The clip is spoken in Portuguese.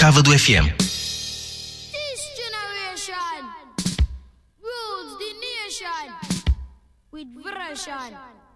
Cávado FM. This generation rules the nation with version.